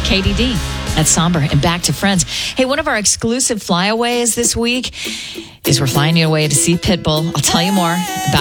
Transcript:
KDD. That's Somber and Back to Friends. Hey, one of our exclusive flyaways this week is we're flying you away to see Pitbull. I'll tell you more about